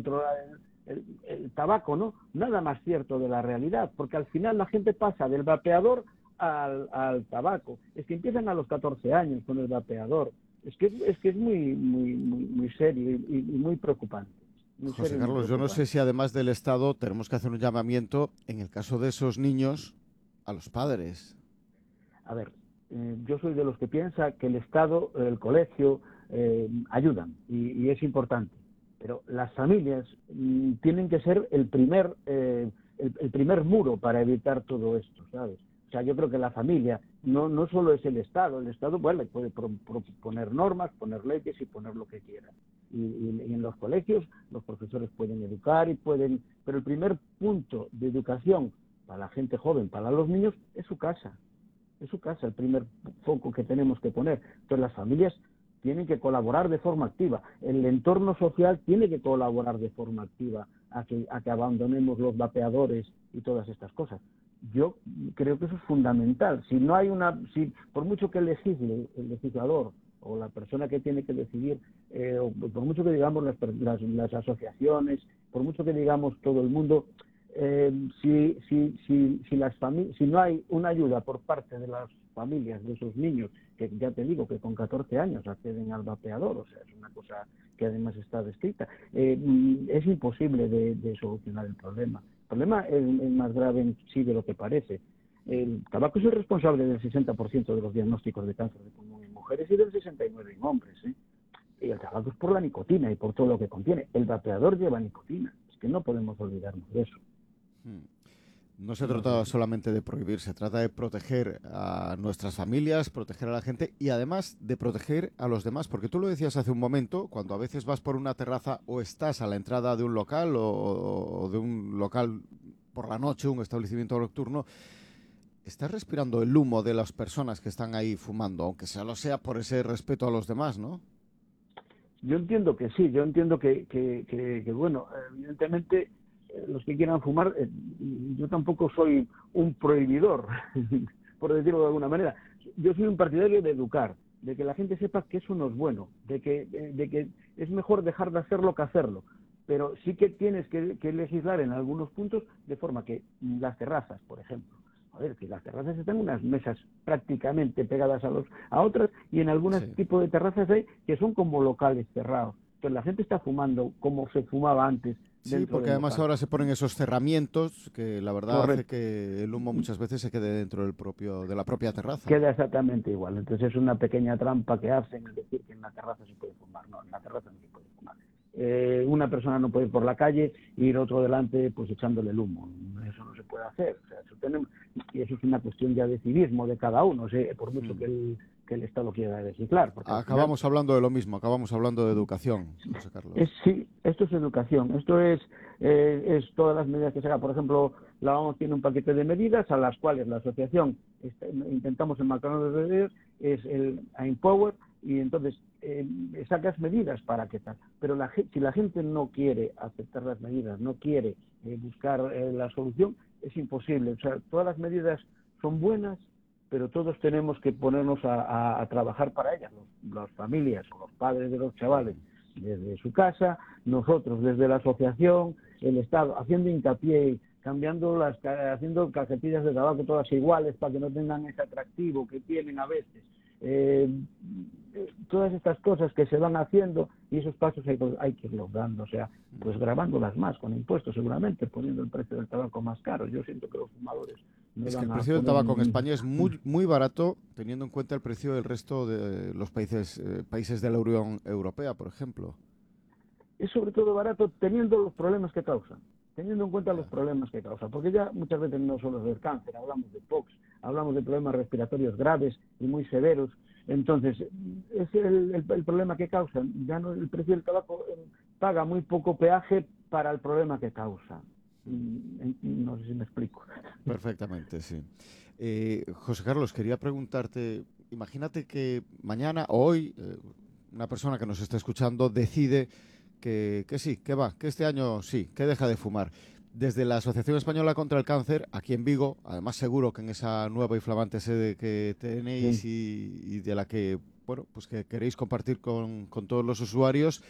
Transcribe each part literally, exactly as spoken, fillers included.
controlar el, el, el tabaco, ¿no? Nada más cierto de la realidad, porque al final la gente pasa del vapeador al, al tabaco. Es que empiezan a los catorce años con el vapeador. Es que es, que es muy, muy, muy, muy serio y, y muy preocupante. Muy José serio y muy Carlos, yo no sé preocupante. si además del Estado tenemos que hacer un llamamiento, en el caso de esos niños, a los padres. A ver, eh, yo soy de los que piensa que el Estado, el colegio, eh, ayudan y, y es importante. Pero las familias mm, tienen que ser el primer, eh, el, el primer muro para evitar todo esto, ¿sabes? O sea, yo creo que la familia no, no solo es el Estado. El Estado, bueno, puede pro, pro, poner normas, poner leyes y poner lo que quiera. Y, y, y en los colegios los profesores pueden educar y pueden... Pero el primer punto de educación para la gente joven, para los niños, es su casa. Es su casa el primer foco que tenemos que poner. Entonces las familias tienen que colaborar de forma activa. El entorno social tiene que colaborar de forma activa a que, a que abandonemos los vapeadores y todas estas cosas. Yo creo que eso es fundamental. Si no hay una, si por mucho que legisle el legislador o la persona que tiene que decidir, eh, o por mucho que digamos las, las, las asociaciones, por mucho que digamos todo el mundo, eh, si, si, si, si, las si no hay una ayuda por parte de las familias de esos niños, que ya te digo que con catorce años acceden al vapeador, o sea, es una cosa que además está descrita, eh, es imposible de, de solucionar el problema. El problema es, es más grave en sí de lo que parece. El tabaco es el responsable del sesenta por ciento de los diagnósticos de cáncer de pulmón en mujeres y del sesenta y nueve por ciento en hombres, ¿eh? Y el tabaco es por la nicotina y por todo lo que contiene. El vapeador lleva nicotina, es que no podemos olvidarnos de eso. No se trata solamente de prohibir, se trata de proteger a nuestras familias, proteger a la gente y además de proteger a los demás, porque tú lo decías hace un momento, cuando a veces vas por una terraza o estás a la entrada de un local o, o de un local por la noche, un establecimiento nocturno, estás respirando el humo de las personas que están ahí fumando, aunque solo sea por ese respeto a los demás, ¿no? Yo entiendo que sí, yo entiendo que, que, que, que bueno, evidentemente los que quieran fumar, eh, yo tampoco soy un prohibidor, por decirlo de alguna manera. Yo soy un partidario de educar, de que la gente sepa que eso no es bueno, de que, de, de que es mejor dejar de hacerlo que hacerlo. Pero sí que tienes que, que legislar en algunos puntos de forma que las terrazas, por ejemplo, a ver, que las terrazas están unas mesas prácticamente pegadas a, los, a otras y en algunos sí. tipos de terrazas hay que son como locales cerrados. Entonces la gente está fumando como se fumaba antes. Sí, porque además local. Ahora se ponen esos cerramientos que la verdad Correcto. Hace que el humo muchas veces se quede dentro del propio de la propia terraza. Queda exactamente igual. Entonces es una pequeña trampa que hacen, es decir, que en la terraza se puede fumar. No, en la terraza no se puede fumar. Eh, una persona no puede ir por la calle e ir otro delante pues echándole el humo. Eso no se puede hacer. O sea, eso tenemos, y eso es una cuestión ya de civismo de cada uno, o sea, por mucho mm. que el que el Estado quiera legislar. Porque acabamos final, hablando de lo mismo, acabamos hablando de educación, José Carlos. Es, sí, esto es educación, esto es, eh, es todas las medidas que se hagan. Por ejemplo, la OMS tiene un paquete de medidas a las cuales la asociación está, intentamos enmarcarnos de medidas, es el Empower, y entonces eh, sacas medidas para que tal. Pero la, si la gente no quiere aceptar las medidas, no quiere eh, buscar eh, la solución, es imposible. O sea, todas las medidas son buenas, pero todos tenemos que ponernos a, a, a trabajar para ellas, los, las familias o los padres de los chavales desde su casa, nosotros desde la asociación, el Estado, haciendo hincapié, cambiando las, haciendo cajetillas de tabaco todas iguales para que no tengan ese atractivo que tienen a veces. Eh, todas estas cosas que se van haciendo y esos pasos hay, hay que irlos dando, o sea, pues grabándolas más con impuestos seguramente, poniendo el precio del tabaco más caro. Yo siento que los fumadores es que el precio del tabaco en España es muy muy barato teniendo en cuenta el precio del resto de los países eh, países de la Unión Europea, por ejemplo. Es sobre todo barato teniendo los problemas que causan, teniendo en cuenta los problemas que causa, porque ya muchas veces no solo es del cáncer, hablamos de P O X, hablamos de problemas respiratorios graves y muy severos. Entonces, es el, el, el problema que causan. Ya no, el precio del tabaco eh, paga muy poco peaje para el problema que causa. No sé si me explico. Perfectamente, sí. Eh, José Carlos, quería preguntarte, imagínate que mañana o hoy eh, una persona que nos está escuchando decide que, que sí, que va, que este año sí, que deja de fumar. Desde la Asociación Española contra el Cáncer, aquí en Vigo, además seguro que en esa nueva y flamante sede que tenéis sí. y, y de la que, bueno, pues que queréis compartir con, con todos los usuarios,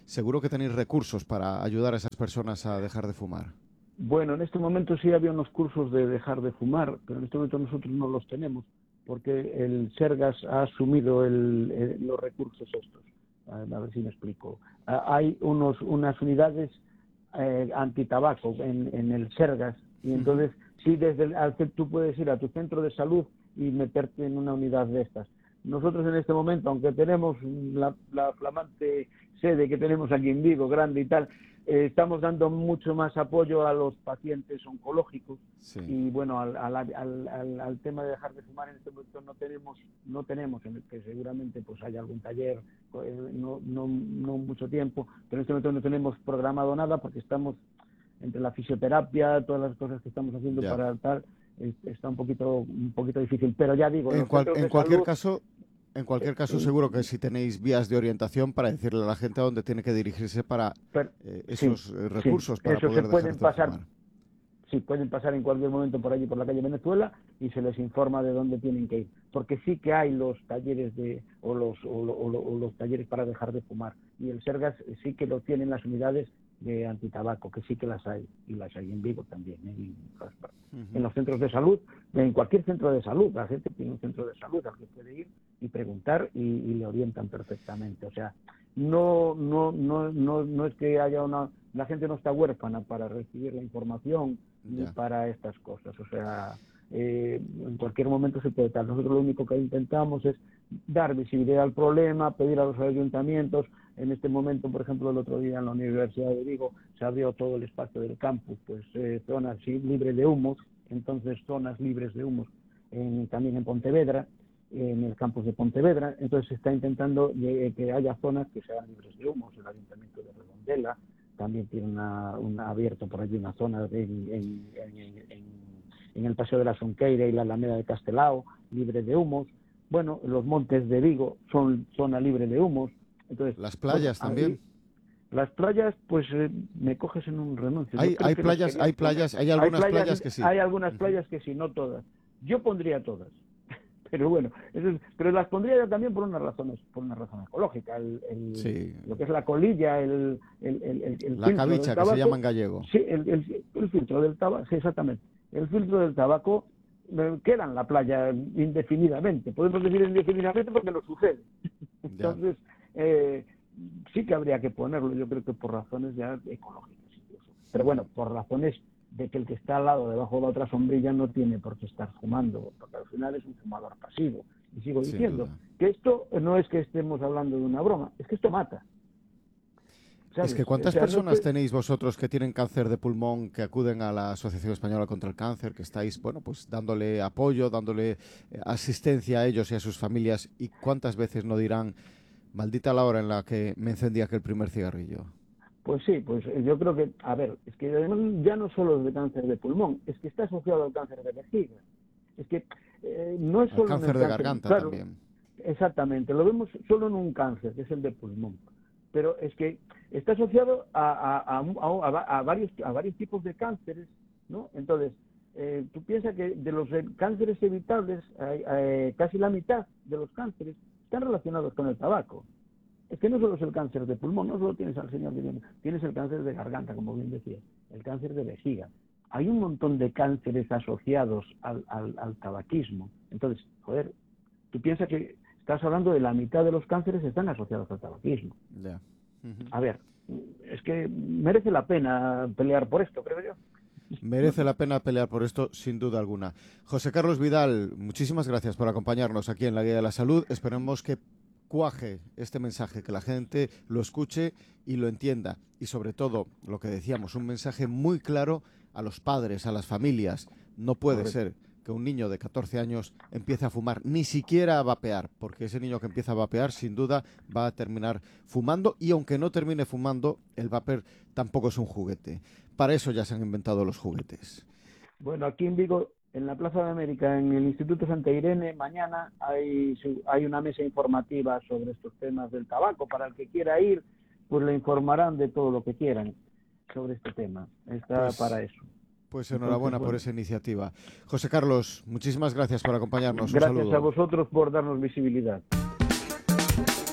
seguro que tenéis recursos para ayudar a esas personas a dejar de fumar. Bueno, en este momento sí había unos cursos de dejar de fumar, pero en este momento nosotros no los tenemos porque el Sergas ha asumido el, el, los recursos estos. A, a ver si me explico. A, hay unos unas unidades eh, antitabaco en, en el Sergas y entonces uh-huh. sí, desde el, al, tú puedes ir a tu centro de salud y meterte en una unidad de estas. Nosotros en este momento, aunque tenemos la, la flamante sede que tenemos aquí en Vigo, grande y tal, eh, estamos dando mucho más apoyo a los pacientes oncológicos sí. y bueno, al, al, al, al, al tema de dejar de fumar en este momento no tenemos, no tenemos en el que seguramente pues haya algún taller, eh, no, no, no mucho tiempo, pero en este momento no tenemos programado nada porque estamos entre la fisioterapia, todas las cosas que estamos haciendo ya. para tal, está un poquito un poquito difícil, pero ya digo, en, cual, en cualquier salud, caso en cualquier caso eh, seguro que si tenéis vías de orientación para decirle a la gente a dónde tiene que dirigirse para pero, eh, esos sí, recursos sí, para eso poder se pueden dejar de pasar fumar. Sí, pueden pasar en cualquier momento por allí, por la calle Venezuela, y se les informa de dónde tienen que ir. Porque sí que hay los talleres de o los o, lo, o, lo, o los talleres para dejar de fumar. Y el Sergas sí que lo tienen las unidades de antitabaco, que sí que las hay. Y las hay en Vigo también, ¿eh? en, uh-huh. en los centros de salud, en cualquier centro de salud. La gente tiene un centro de salud al que puede ir y preguntar y, y le orientan perfectamente. O sea, no, no, no, no, no es que haya una... La gente no está huérfana para recibir la información ni yeah. para estas cosas. O sea, eh, en cualquier momento se puede estar. Nosotros lo único que intentamos es dar visibilidad al problema, pedir a los ayuntamientos. En este momento, por ejemplo, el otro día en la Universidad de Vigo se abrió todo el espacio del campus, pues eh, zonas sí, libres de humos, entonces zonas libres de humos en, también en Pontevedra, en el campus de Pontevedra. Entonces se está intentando eh, que haya zonas que sean libres de humos, el Ayuntamiento de Redondela también tiene una, una abierto por allí una zona en, en, en, en, en el Paseo de la Sonqueira y la Alameda de Castelao, libre de humos. Bueno, los montes de Vigo son zona libre de humos. Entonces, las playas bueno, también. Ahí, las playas, pues eh, me coges en un renuncio. Hay, hay playas, hay playas, hay algunas hay playas, playas que sí. Hay algunas playas que sí, no todas. Yo pondría todas. Pero bueno, eso es, pero las pondría yo también por una razón, por una razón ecológica, el, el, sí. lo que es la colilla, el, el, el, el, el la cabicha que se llama en gallego. Sí, el, el, el filtro del tabaco, sí, exactamente. El filtro del tabaco eh, queda en la playa indefinidamente. Podemos decir indefinidamente porque lo sucede. Entonces, eh, sí que habría que ponerlo, yo creo que por razones ya ecológicas incluso. Pero bueno, por razones de que el que está al lado, debajo de la otra sombrilla, no tiene por qué estar fumando, porque al final es un fumador pasivo. Y sigo Sin diciendo duda. que esto no es que estemos hablando de una broma, es que esto mata. ¿Sabes? Es que ¿cuántas o sea, personas no te... tenéis vosotros que tienen cáncer de pulmón, que acuden a la Asociación Española contra el Cáncer, que estáis, bueno, pues dándole apoyo, dándole asistencia a ellos y a sus familias, y cuántas veces no dirán, maldita la hora en la que me encendí aquel primer cigarrillo? Pues sí, pues yo creo que, a ver, es que además ya no solo es de cáncer de pulmón, es que está asociado al cáncer de vejiga. Es que eh, no es al solo cáncer en el de cáncer, garganta claro, también. Exactamente, lo vemos solo en un cáncer, que es el de pulmón. Pero es que está asociado a, a, a, a, a, varios, a varios tipos de cánceres, ¿no? Entonces, eh, tú piensas que de los cánceres evitables, eh, eh, casi la mitad de los cánceres están relacionados con el tabaco. Es que no solo es el cáncer de pulmón, no solo tienes al señor viviendo, tienes el cáncer de garganta, como bien decías, el cáncer de vejiga. Hay un montón de cánceres asociados al, al, al tabaquismo. Entonces, joder, tú piensas que estás hablando de la mitad de los cánceres están asociados al tabaquismo. Yeah. Uh-huh. A ver, es que merece la pena pelear por esto, creo yo. Merece la pena pelear por esto, sin duda alguna. José Carlos Vidal, muchísimas gracias por acompañarnos aquí en la Guía de la Salud. Esperemos que cuaje este mensaje, que la gente lo escuche y lo entienda. Y sobre todo, lo que decíamos, un mensaje muy claro a los padres, a las familias. No puede ser que un niño de catorce años empiece a fumar, ni siquiera a vapear, porque ese niño que empieza a vapear, sin duda, va a terminar fumando, y aunque no termine fumando, el vapor tampoco es un juguete. Para eso ya se han inventado los juguetes. Bueno, aquí en Vigo, en la Plaza de América, en el Instituto Santa Irene, mañana hay, hay una mesa informativa sobre estos temas del tabaco. Para el que quiera ir, pues le informarán de todo lo que quieran sobre este tema. Está pues, para eso. Pues enhorabuena Entonces, bueno. por esa iniciativa. José Carlos, muchísimas gracias por acompañarnos. Gracias Un saludo. a vosotros por darnos visibilidad.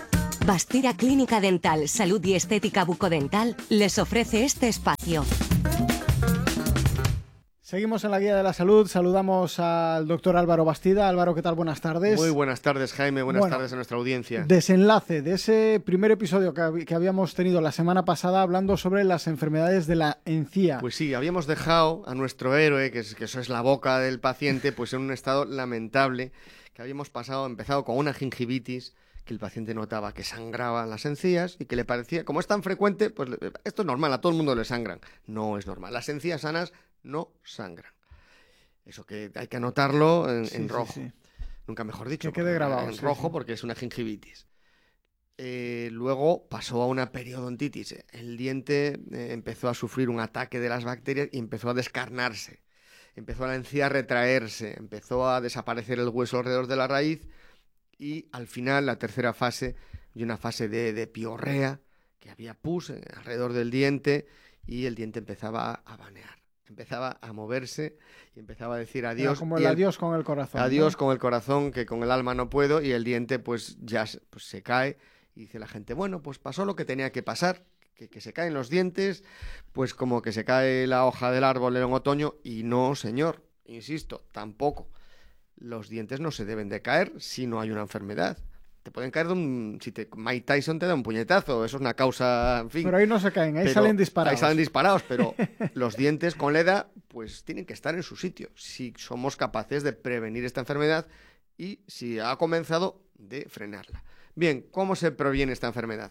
Bastida Clínica Dental, Salud y Estética Bucodental les ofrece este espacio. Seguimos en la Guía de la Salud, saludamos al doctor Álvaro Bastida. Álvaro, ¿qué tal? Buenas tardes. Muy buenas tardes, Jaime, buenas bueno, tardes a nuestra audiencia. Desenlace de ese primer episodio que, que habíamos tenido la semana pasada hablando sobre las enfermedades de la encía. Pues sí, habíamos dejado a nuestro héroe, que, es, que eso es la boca del paciente, pues en un estado lamentable, que habíamos pasado, empezado con una gingivitis, que el paciente notaba que sangraban las encías y que le parecía, como es tan frecuente, pues esto es normal, a todo el mundo le sangran. No es normal, las encías sanas no sangran. Eso que hay que anotarlo en, sí, en rojo. Sí, sí. Nunca mejor dicho. Que quede grabado. En sí, rojo sí. porque es una gingivitis. Eh, luego pasó a una periodontitis. El diente eh, empezó a sufrir un ataque de las bacterias y empezó a descarnarse. Empezó la encía a retraerse. Empezó a desaparecer el hueso alrededor de la raíz. Y al final, la tercera fase, y una fase de, de piorrea, que había pus alrededor del diente y el diente empezaba a banear. Empezaba a moverse y empezaba a decir adiós. Era como el, el adiós con el corazón. Adiós ¿no? con el corazón, que con el alma no puedo, y el diente pues ya pues, se cae. Y dice la gente, bueno, pues pasó lo que tenía que pasar, que, que se caen los dientes, pues como que se cae la hoja del árbol en otoño. Y no, señor, insisto, tampoco. Los dientes no se deben de caer si no hay una enfermedad. Te pueden caer de un... Si te, Mike Tyson te da un puñetazo, eso es una causa, en fin. Pero ahí no se caen, ahí pero, salen disparados. Ahí salen disparados, pero los dientes con la edad, pues tienen que estar en su sitio. Si somos capaces de prevenir esta enfermedad y si ha comenzado, de frenarla. Bien, ¿cómo se previene esta enfermedad?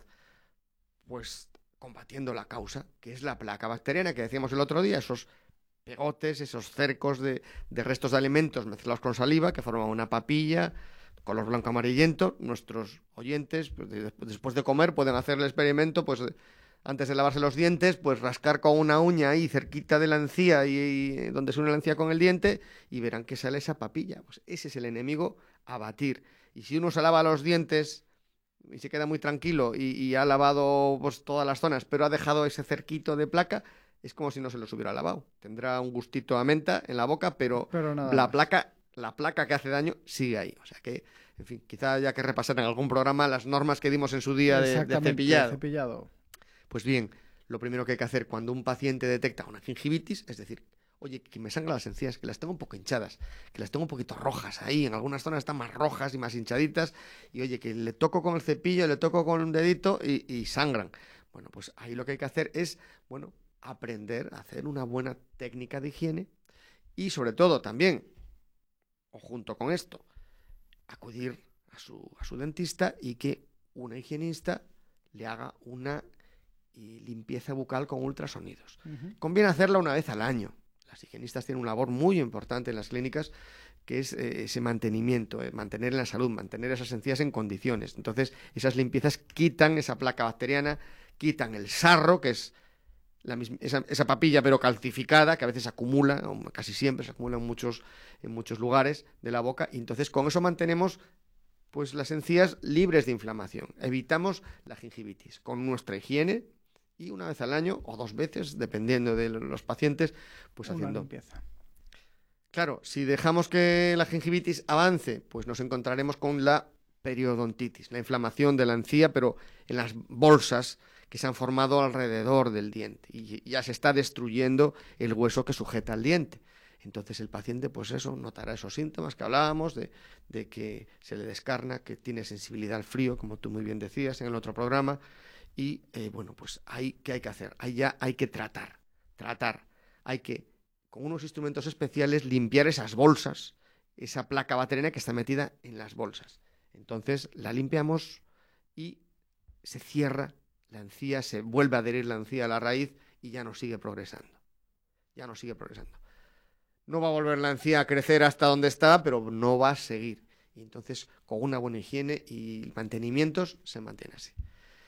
Pues combatiendo la causa, que es la placa bacteriana que decíamos el otro día, esos pegotes, esos cercos de, de restos de alimentos mezclados con saliva que forman una papilla, color blanco amarillento. Nuestros oyentes, pues, de, después de comer, pueden hacer el experimento, pues antes de lavarse los dientes, pues rascar con una uña ahí cerquita de la encía y, y donde se une la encía con el diente y verán que sale esa papilla. Pues ese es el enemigo a batir. Y si uno se lava los dientes y se queda muy tranquilo y, y ha lavado pues, todas las zonas, pero ha dejado ese cerquito de placa, es como si no se los hubiera lavado. Tendrá un gustito a menta en la boca, pero, pero nada la más. placa, la placa que hace daño sigue ahí. O sea que, en fin, quizá haya que repasar en algún programa las normas que dimos en su día de, de cepillado. De cepillado. Pues bien, lo primero que hay que hacer cuando un paciente detecta una gingivitis, es decir, oye, que me sangran las encías, que las tengo un poco hinchadas, que las tengo un poquito rojas ahí, en algunas zonas están más rojas y más hinchaditas, y oye, que le toco con el cepillo, le toco con un dedito y, y sangran. Bueno, pues ahí lo que hay que hacer es, bueno, aprender a hacer una buena técnica de higiene y sobre todo también, o junto con esto, acudir a su, a su dentista y que una higienista le haga una y limpieza bucal con ultrasonidos. Uh-huh. Conviene hacerla una vez al año. Las higienistas tienen una labor muy importante en las clínicas, que es eh, ese mantenimiento, eh, mantener en la salud, mantener esas encías en condiciones. Entonces, esas limpiezas quitan esa placa bacteriana, quitan el sarro, que es la misma, esa, esa papilla pero calcificada, que a veces se acumula, casi siempre se acumula en muchos, en muchos lugares de la boca, y entonces con eso mantenemos pues las encías libres de inflamación. Evitamos la gingivitis con nuestra higiene y una vez al año o dos veces, dependiendo de los pacientes, pues una haciendo limpieza. Claro, si dejamos que la gingivitis avance, pues nos encontraremos con la periodontitis, la inflamación de la encía, pero en las bolsas que se han formado alrededor del diente y ya se está destruyendo el hueso que sujeta al diente. Entonces el paciente, pues eso, notará esos síntomas que hablábamos, de, de que se le descarna, que tiene sensibilidad al frío, como tú muy bien decías en el otro programa, y eh, bueno, pues ahí, ¿qué hay que hacer? Ahí ya hay que tratar, tratar, hay que, con unos instrumentos especiales, limpiar esas bolsas, esa placa bacteriana que está metida en las bolsas. Entonces la limpiamos y se cierra la encía, se vuelve a adherir la encía a la raíz y ya no sigue progresando. Ya no sigue progresando. No va a volver la encía a crecer hasta donde está, pero no va a seguir. Y entonces, con una buena higiene y mantenimientos, se mantiene así.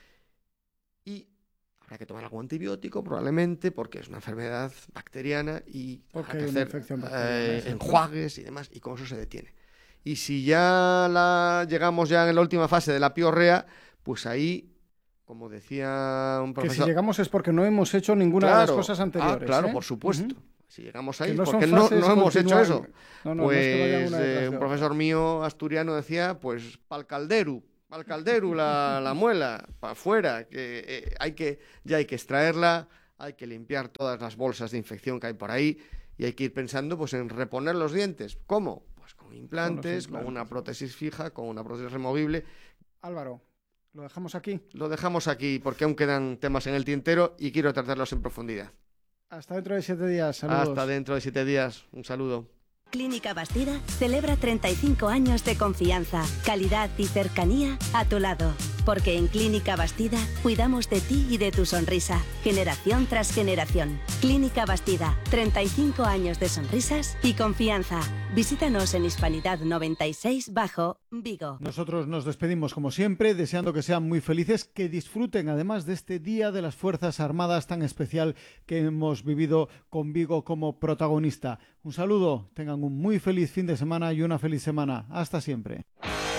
Y habrá que tomar algún antibiótico, probablemente, porque es una enfermedad bacteriana y porque habrá que hay hacer una infección bacteriana, eh, enjuagues y demás, y con eso se detiene. Y si ya la, llegamos ya en la última fase de la piorrea, pues ahí, como decía un profesor... Que si llegamos es porque no hemos hecho ninguna claro, de las cosas anteriores. Ah, claro, ¿eh? por supuesto. Uh-huh. Si llegamos ahí, no porque no, no hemos hecho eso. No, no, pues no es que eh, un profesor mío asturiano decía, pues pa'l caldero, al caldero la, la muela, para afuera, que eh, hay que, ya hay que extraerla, hay que limpiar todas las bolsas de infección que hay por ahí y hay que ir pensando pues en reponer los dientes. ¿Cómo? Pues con implantes, con, implantes. con una prótesis fija, con una prótesis removible. Álvaro, ¿lo dejamos aquí? Lo dejamos aquí porque aún quedan temas en el tintero y quiero tratarlos en profundidad. Hasta dentro de siete días, saludos. Hasta dentro de siete días, un saludo. Clínica Bastida celebra treinta y cinco años de confianza, calidad y cercanía a tu lado. Porque en Clínica Bastida cuidamos de ti y de tu sonrisa, generación tras generación. Clínica Bastida, treinta y cinco años de sonrisas y confianza. Visítanos en Hispanidad noventa y seis Bajo, Vigo. Nosotros nos despedimos como siempre, deseando que sean muy felices, que disfruten además de este Día de las Fuerzas Armadas tan especial que hemos vivido con Vigo como protagonista. Un saludo, tengan un muy feliz fin de semana y una feliz semana. Hasta siempre.